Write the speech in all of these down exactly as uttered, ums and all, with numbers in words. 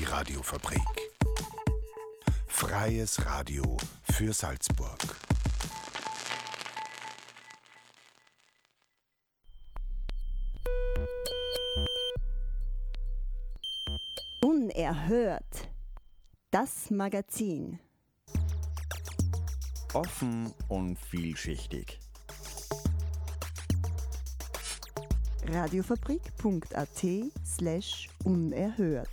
Radiofabrik. Freies Radio für Salzburg. Unerhört. Das Magazin. Offen und vielschichtig. radiofabrik.at slash unerhört.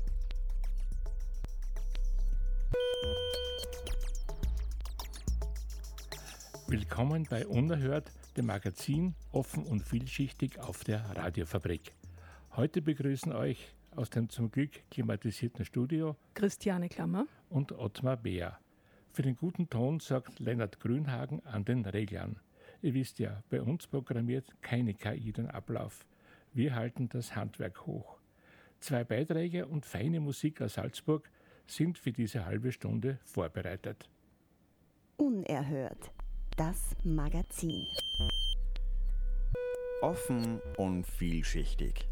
Willkommen bei Unerhört, dem Magazin Offen und vielschichtig auf der Radiofabrik. Heute begrüßen euch aus dem zum Glück klimatisierten Studio Christiane Klammer und Ottmar Beer. Für den guten Ton sorgt Lennart Grünhagen an den Reglern. Ihr wisst ja, bei uns programmiert keine K I den Ablauf. Wir halten das Handwerk hoch. Zwei Beiträge und feine Musik aus Salzburg sind für diese halbe Stunde vorbereitet. Unerhört. Das Magazin. Offen und vielschichtig.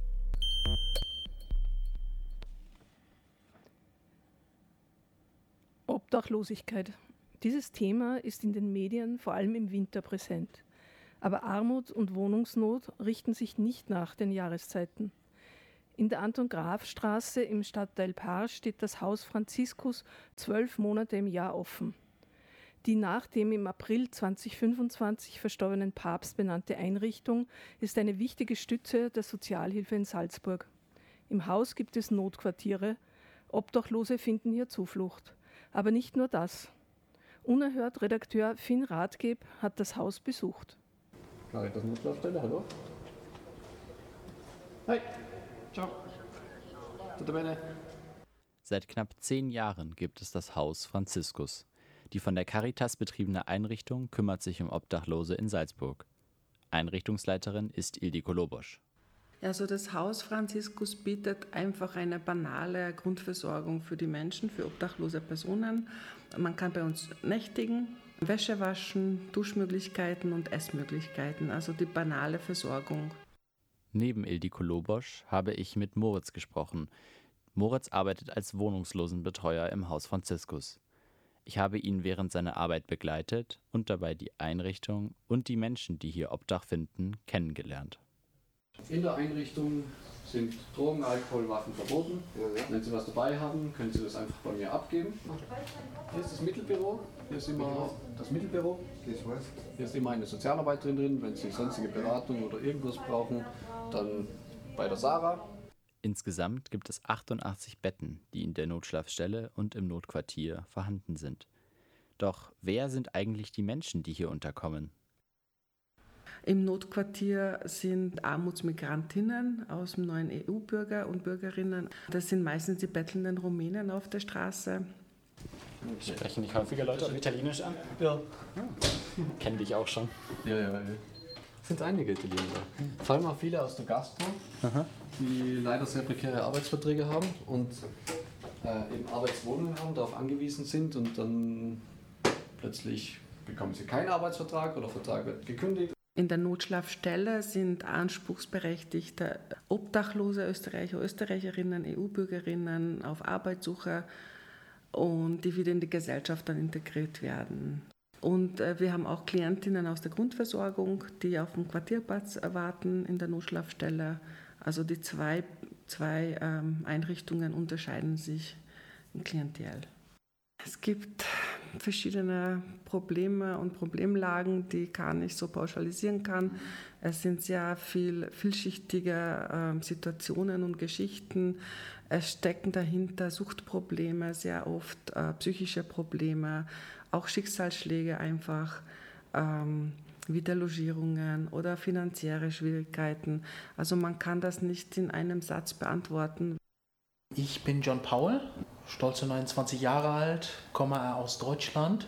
Obdachlosigkeit. Dieses Thema ist in den Medien vor allem im Winter präsent. Aber Armut und Wohnungsnot richten sich nicht nach den Jahreszeiten. In der Anton-Graf-Straße im Stadtteil Paar steht das Haus Franziskus zwölf Monate im Jahr offen. Die nach dem im April zweitausendfünfundzwanzig verstorbenen Papst benannte Einrichtung ist eine wichtige Stütze der Sozialhilfe in Salzburg. Im Haus gibt es Notquartiere. Obdachlose finden hier Zuflucht. Aber nicht nur das. Unerhört Redakteur Finn Rathgeb hat das Haus besucht. Caritas Notschlafstelle, hallo. Hi, ciao. Tutto bene? Seit knapp zehn Jahren gibt es das Haus Franziskus. Die von der Caritas betriebene Einrichtung kümmert sich um Obdachlose in Salzburg. Einrichtungsleiterin ist Ildiko Lobosch. Also das Haus Franziskus bietet einfach eine banale Grundversorgung für die Menschen, für obdachlose Personen. Man kann bei uns nächtigen, Wäsche waschen, Duschmöglichkeiten und Essmöglichkeiten, also die banale Versorgung. Neben Ildiko Lobosch habe ich mit Moritz gesprochen. Moritz arbeitet als Wohnungslosenbetreuer im Haus Franziskus. Ich habe ihn während seiner Arbeit begleitet und dabei die Einrichtung und die Menschen, die hier Obdach finden, kennengelernt. In der Einrichtung sind Drogen, Alkohol, Waffen verboten. Wenn Sie was dabei haben, können Sie das einfach bei mir abgeben. Hier ist das Mittelbüro. Hier ist immer das Mittelbüro. Hier ist immer eine Sozialarbeiterin drin. Wenn Sie sonstige Beratung oder irgendwas brauchen, dann bei der Sarah. Insgesamt gibt es achtundachtzig Betten, die in der Notschlafstelle und im Notquartier vorhanden sind. Doch wer sind eigentlich die Menschen, die hier unterkommen? Im Notquartier sind Armutsmigrantinnen aus dem neuen E U-Bürger und Bürgerinnen. Das sind meistens die bettelnden Rumänen auf der Straße. Sprechen dich häufiger Leute auf Italienisch an? Ja. Kennen dich auch schon. Ja, ja, ja. Es sind einige Italiener da. Vor allem auch viele aus der Gastro, Aha. die leider sehr prekäre Arbeitsverträge haben und äh, eben Arbeitswohnungen haben, darauf angewiesen sind und dann plötzlich bekommen sie keinen Arbeitsvertrag oder Vertrag wird gekündigt. In der Notschlafstelle sind anspruchsberechtigte obdachlose Österreicher, Österreicherinnen, E U-Bürgerinnen auf Arbeitssuche und die wieder in die Gesellschaft dann integriert werden. Und äh, wir haben auch Klientinnen aus der Grundversorgung, die auf dem Quartierplatz warten in der Notschlafstelle. Also die zwei, zwei ähm, Einrichtungen unterscheiden sich im Klientel. Es gibt verschiedene Probleme und Problemlagen, die ich gar nicht so pauschalisieren kann. Es sind sehr viel vielschichtige äh, Situationen und Geschichten. Es stecken dahinter Suchtprobleme, sehr oft äh, psychische Probleme, auch Schicksalsschläge einfach, ähm, Wiederlogierungen oder finanzielle Schwierigkeiten. Also man kann das nicht in einem Satz beantworten. Ich bin John Paul, stolze neunundzwanzig Jahre alt, komme aus Deutschland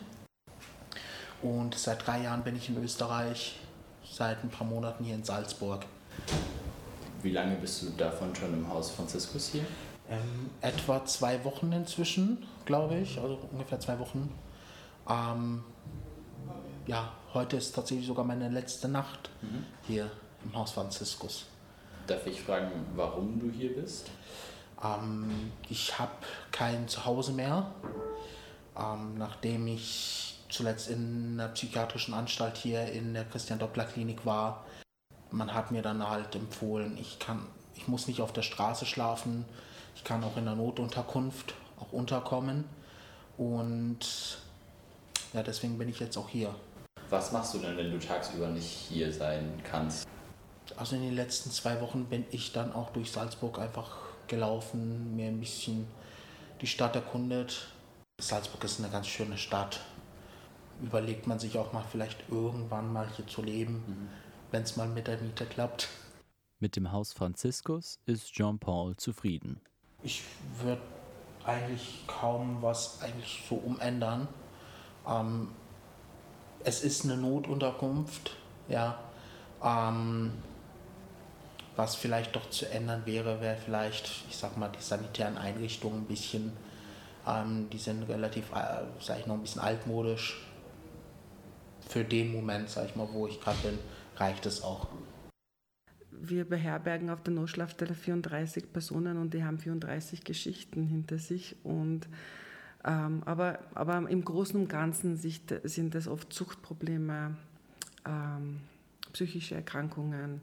und seit drei Jahren bin ich in Österreich, seit ein paar Monaten hier in Salzburg. Wie lange bist du davon schon im Haus Franziskus hier? Ähm, etwa zwei Wochen inzwischen, glaube ich, also ungefähr zwei Wochen. Ähm, ja, heute ist tatsächlich sogar meine letzte Nacht mhm. hier im Haus Franziskus. Darf ich fragen, warum du hier bist? Ähm, ich habe kein Zuhause mehr, ähm, nachdem ich zuletzt in einer psychiatrischen Anstalt hier in der Christian-Doppler-Klinik war. Man hat mir dann halt empfohlen, ich kann, ich muss nicht auf der Straße schlafen, ich kann auch in der Notunterkunft auch unterkommen und ja, deswegen bin ich jetzt auch hier. Was machst du denn, wenn du tagsüber nicht hier sein kannst? Also in den letzten zwei Wochen bin ich dann auch durch Salzburg einfach gelaufen, mir ein bisschen die Stadt erkundet. Salzburg ist eine ganz schöne Stadt. Überlegt man sich auch mal vielleicht irgendwann mal hier zu leben, mhm. wenn es mal mit der Miete klappt. Mit dem Haus Franziskus ist Jean-Paul zufrieden. Ich würde eigentlich kaum was eigentlich so umändern. Ähm, es ist eine Notunterkunft, ja. Ähm, was vielleicht doch zu ändern wäre, wäre vielleicht, ich sag mal, die sanitären Einrichtungen ein bisschen, ähm, die sind relativ, äh, sag ich noch, ein bisschen altmodisch. Für den Moment, sag ich mal, wo ich gerade bin, reicht es auch. Wir beherbergen auf der Notschlafstelle vierunddreißig Personen und die haben vierunddreißig Geschichten hinter sich. Und, ähm, aber, aber im Großen und Ganzen sind es oft Suchtprobleme, ähm, psychische Erkrankungen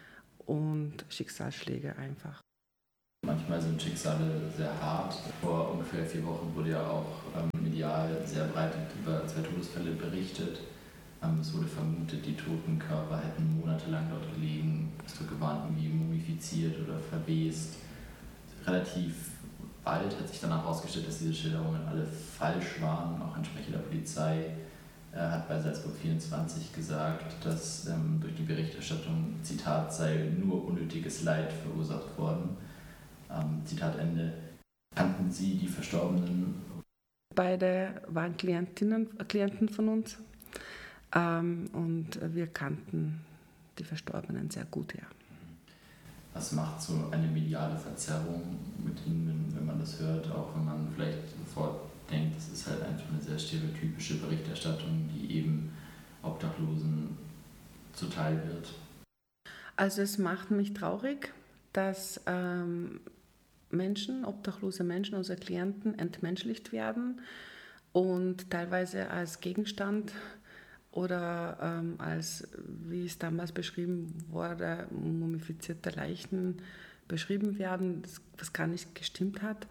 und Schicksalsschläge einfach. Manchmal sind Schicksale sehr hart. Vor ungefähr vier Wochen wurde ja auch ähm, medial sehr breit über zwei Todesfälle berichtet. Ähm, es wurde vermutet, die toten Körper hätten monatelang dort gelegen. Es wurde gewarnt, irgendwie mumifiziert oder verwest. Relativ bald hat sich danach herausgestellt, dass diese Schilderungen alle falsch waren. Auch ein Sprecher der Polizei äh, hat bei Salzburg vierundzwanzig gesagt, dass ähm, durch die Berichterstattung, Zitat, sei nur unnötiges Leid verursacht worden. Ähm, Zitat Ende. Kannten Sie die Verstorbenen? Beide waren Klientinnen, Klienten von uns ähm, und wir kannten die Verstorbenen sehr gut, ja. Was macht so eine mediale Verzerrung mit Ihnen, wenn man das hört, auch wenn man vielleicht sofort denkt, das ist halt einfach eine sehr stereotypische Berichterstattung, die eben Obdachlosen zuteil wird? Also es macht mich traurig, dass ähm, Menschen, obdachlose Menschen, unsere Klienten entmenschlicht werden und teilweise als Gegenstand oder ähm, als, wie es damals beschrieben wurde, mumifizierte Leichen beschrieben werden, was gar nicht gestimmt hat.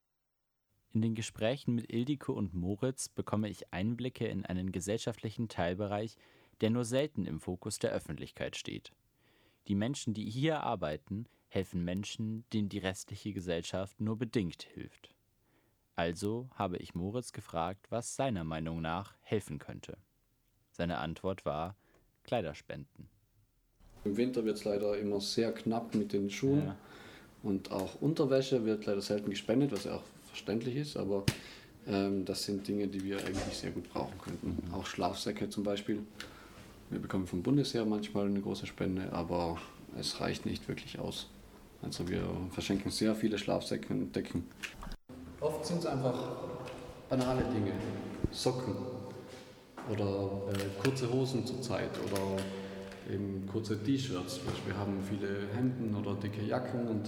In den Gesprächen mit Ildiko und Moritz bekomme ich Einblicke in einen gesellschaftlichen Teilbereich, der nur selten im Fokus der Öffentlichkeit steht. Die Menschen, die hier arbeiten, helfen Menschen, denen die restliche Gesellschaft nur bedingt hilft. Also habe ich Moritz gefragt, was seiner Meinung nach helfen könnte. Seine Antwort war Kleiderspenden. Im Winter wird es leider immer sehr knapp mit den Schuhen, ja. Und auch Unterwäsche wird leider selten gespendet, was ja auch verständlich ist, aber ähm, das sind Dinge, die wir eigentlich sehr gut brauchen könnten. Mhm. Auch Schlafsäcke zum Beispiel. Wir bekommen vom Bundesheer manchmal eine große Spende, aber es reicht nicht wirklich aus. Also wir verschenken sehr viele Schlafsäcke und Decken. Oft sind es einfach banale Dinge, Socken oder äh, kurze Hosen zur Zeit oder eben kurze T-Shirts. Wir haben viele Hemden oder dicke Jacken und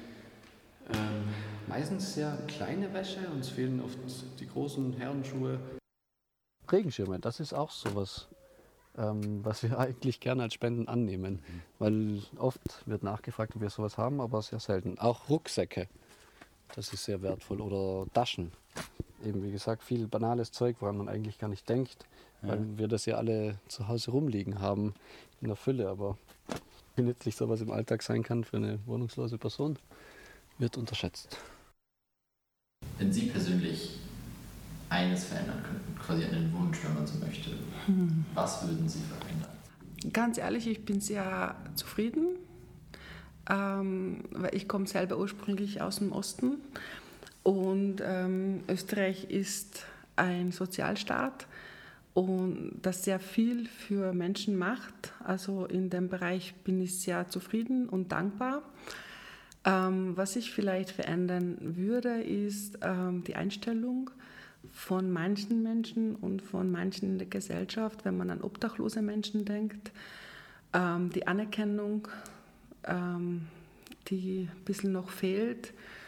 ähm, meistens sehr kleine Wäsche. Uns fehlen oft die großen Herrenschuhe. Regenschirme, das ist auch sowas, ähm, was wir eigentlich gerne als Spenden annehmen. Mhm. Weil oft wird nachgefragt, ob wir sowas haben, aber sehr selten. Auch Rucksäcke, das ist sehr wertvoll. Oder Taschen. Eben wie gesagt, viel banales Zeug, woran man eigentlich gar nicht denkt. Ja. Weil wir das ja alle zu Hause rumliegen haben, in der Fülle. Aber wie nützlich sowas im Alltag sein kann für eine wohnungslose Person, wird unterschätzt. Wenn Sie persönlich eines verändern könnten, quasi einen Wunsch, wenn man so möchte, hm. was würden Sie verändern? Ganz ehrlich, ich bin sehr zufrieden, ähm, weil ich komme selber ursprünglich aus dem Osten und ähm, Österreich ist ein Sozialstaat und das sehr viel für Menschen macht. Also in dem Bereich bin ich sehr zufrieden und dankbar. Ähm, was ich vielleicht verändern würde, ist ähm, die Einstellung von manchen Menschen und von manchen in der Gesellschaft, wenn man an obdachlose Menschen denkt. Ähm, die Anerkennung, ähm, die ein bisschen noch fehlt.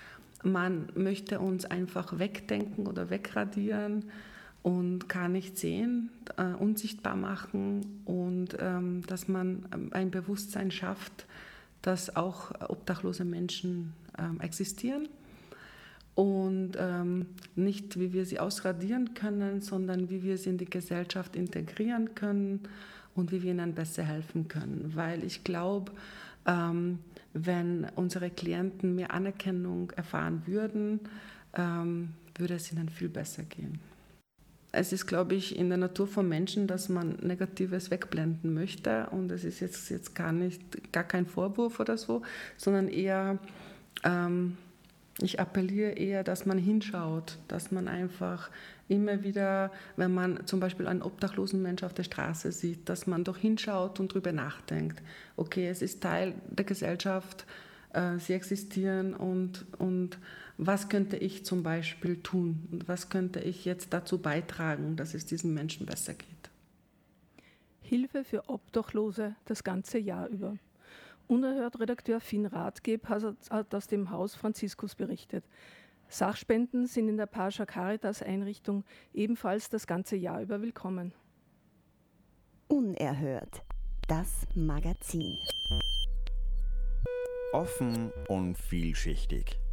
Man möchte uns einfach wegdenken oder wegradieren und gar nicht sehen, äh, unsichtbar machen und ähm, dass man ein Bewusstsein schafft, dass auch obdachlose Menschen ähm, existieren und ähm, nicht, wie wir sie ausradieren können, sondern wie wir sie in die Gesellschaft integrieren können und wie wir ihnen besser helfen können. Weil ich glaube, ähm, wenn unsere Klienten mehr Anerkennung erfahren würden, ähm, würde es ihnen viel besser gehen. Es ist, glaube ich, in der Natur von Menschen, dass man Negatives wegblenden möchte und es ist jetzt, jetzt gar nicht, gar kein Vorwurf oder so, sondern eher, ähm, ich appelliere eher, dass man hinschaut, dass man einfach immer wieder, wenn man zum Beispiel einen obdachlosen Menschen auf der Straße sieht, dass man doch hinschaut und darüber nachdenkt. Okay, es ist Teil der Gesellschaft, äh, sie existieren und, und was könnte ich zum Beispiel tun und was könnte ich jetzt dazu beitragen, dass es diesen Menschen besser geht. Hilfe für Obdachlose das ganze Jahr über. Unerhört-Redakteur Finn Rathgeb hat aus dem Haus Franziskus berichtet. Sachspenden sind in der Pascha Caritas-Einrichtung ebenfalls das ganze Jahr über willkommen. Unerhört. Das Magazin. Offen und vielschichtig.